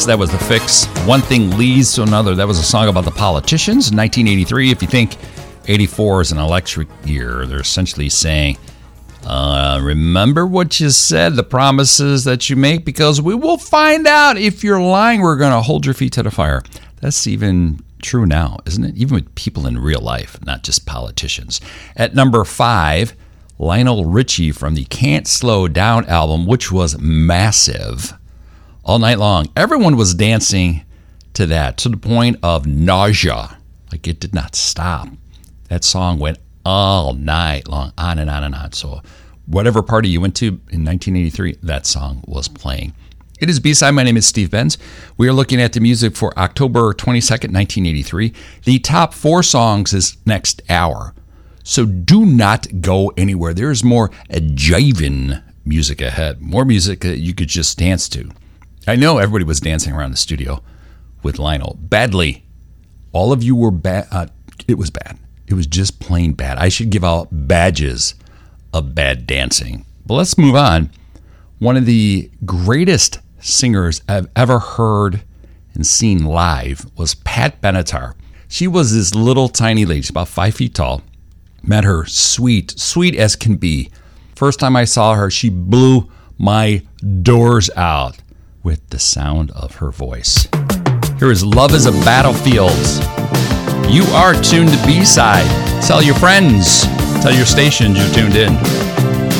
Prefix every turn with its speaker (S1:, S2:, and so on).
S1: Fix. That was The Fix. One Thing Leads to Another. That was a song about the politicians in 1983. If you think 84 is an electric year, they're essentially saying, remember what you said, the promises that you make, because we will find out if you're lying. We're going to hold your feet to the fire. That's even true now, isn't it? Even with people in real life, not just politicians. At number 5, Lionel Richie from the Can't Slow Down album, which was massive. All night long, everyone was dancing to that, to the point of nausea. Like, it did not stop. That song went all night long, on and on and on. So whatever party you went to in 1983, that song was playing. It is B-Side. My name is Steve Benz. We are looking at the music for October 22nd, 1983. The top 4 songs is next hour. So do not go anywhere. There's more jiving music ahead. More music that you could just dance to. I know everybody was dancing around the studio with Lionel. Badly. All of you were bad. It was bad. It was just plain bad. I should give out badges of bad dancing. But let's move on. One of the greatest singers I've ever heard and seen live was Pat Benatar. She was this little tiny lady, she's about 5 feet tall. Met her sweet as can be. First time I saw her, she blew my doors out with the sound of her voice. Here is Love is a Battlefield. You are tuned to B-Side. Tell your friends, tell your stations you're tuned in.